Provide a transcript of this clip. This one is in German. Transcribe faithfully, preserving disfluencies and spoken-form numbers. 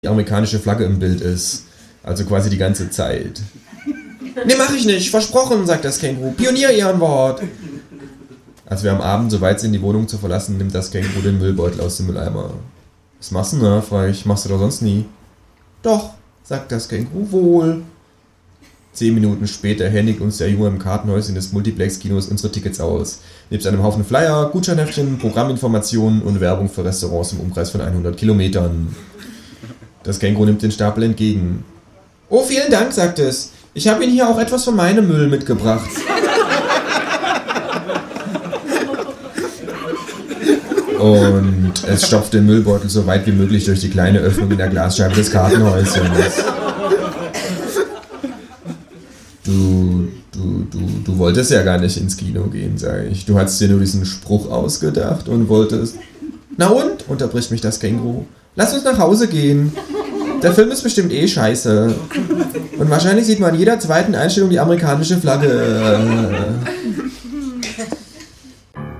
die amerikanische Flagge im Bild ist. Also quasi die ganze Zeit. Ne, mach ich nicht, versprochen, sagt das Känguru. Pionier-Ehrenwort. Als wir am Abend so weit sind, die Wohnung zu verlassen, nimmt das Känguru den Müllbeutel aus dem Mülleimer. Was machst du denn da? Frag ich. Machst du doch sonst nie. Doch, sagt das Känguru wohl. Zehn Minuten später händigt uns der Junge im Kartenhäuschen des Multiplex-Kinos unsere Tickets aus. Nebst einem Haufen Flyer, Gutscheinheftchen, Programminformationen und Werbung für Restaurants im Umkreis von hundert Kilometern. Das Känguru nimmt den Stapel entgegen. Oh, vielen Dank, sagt es. Ich habe Ihnen hier auch etwas von meinem Müll mitgebracht. Und es stopft den Müllbeutel so weit wie möglich durch die kleine Öffnung in der Glasscheibe des Kartenhäuschens. Du, du, du, du wolltest ja gar nicht ins Kino gehen, sage ich. Du hattest dir nur diesen Spruch ausgedacht und wolltest... Na und? Unterbricht mich das Känguru. Lass uns nach Hause gehen. Der Film ist bestimmt eh scheiße. Und wahrscheinlich sieht man in jeder zweiten Einstellung die amerikanische Flagge.